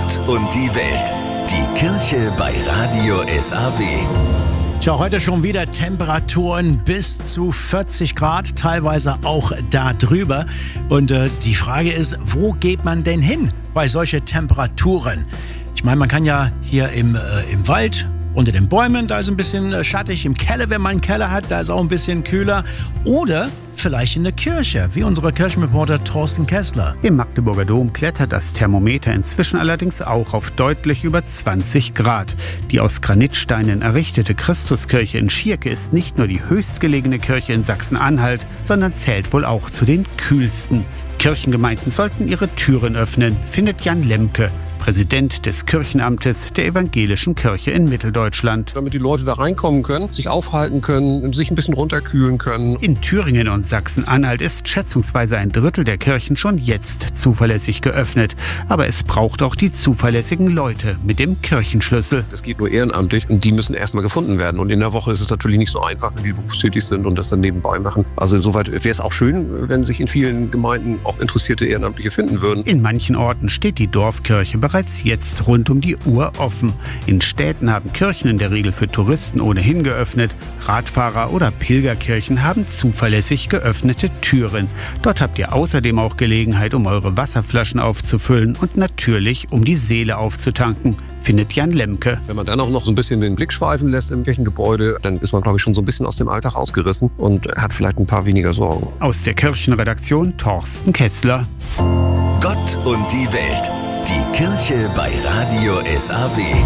Gott und die Welt. Die Kirche bei Radio SAW. Tja, heute schon wieder Temperaturen bis zu 40 Grad, teilweise auch da drüber. Und die Frage ist, wo geht man denn hin bei solchen Temperaturen? Ich meine, man kann ja hier im Wald, unter den Bäumen, da ist ein bisschen schattig. Im Keller, wenn man einen Keller hat, da ist auch ein bisschen kühler. Oder vielleicht in der Kirche, wie unser Kirchenreporter Thorsten Kessler. Im Magdeburger Dom klettert das Thermometer inzwischen allerdings auch auf deutlich über 20 Grad. Die aus Granitsteinen errichtete Christuskirche in Schierke ist nicht nur die höchstgelegene Kirche in Sachsen-Anhalt, sondern zählt wohl auch zu den kühlsten. Kirchengemeinden sollten ihre Türen öffnen, findet Jan Lemke, Präsident des Kirchenamtes der Evangelischen Kirche in Mitteldeutschland. Damit die Leute da reinkommen können, sich aufhalten können, sich ein bisschen runterkühlen können. In Thüringen und Sachsen-Anhalt ist schätzungsweise ein Drittel der Kirchen schon jetzt zuverlässig geöffnet. Aber es braucht auch die zuverlässigen Leute mit dem Kirchenschlüssel. Das geht nur ehrenamtlich und die müssen erstmal gefunden werden. Und in der Woche ist es natürlich nicht so einfach, wenn die berufstätig sind und das dann nebenbei machen. Also insoweit wäre es auch schön, wenn sich in vielen Gemeinden auch interessierte Ehrenamtliche finden würden. In manchen Orten steht die Dorfkirche bereits jetzt rund um die Uhr offen. In Städten haben Kirchen in der Regel für Touristen ohnehin geöffnet. Radfahrer oder Pilgerkirchen haben zuverlässig geöffnete Türen. Dort habt ihr außerdem auch Gelegenheit, um eure Wasserflaschen aufzufüllen und natürlich, um die Seele aufzutanken, findet Jan Lemke. Wenn man dann auch noch so ein bisschen den Blick schweifen lässt im Kirchengebäude, dann ist man, glaube ich, schon so ein bisschen aus dem Alltag rausgerissen und hat vielleicht ein paar weniger Sorgen. Aus der Kirchenredaktion Thorsten Kessler. Gott und die Welt. Die Kirche bei Radio SAW.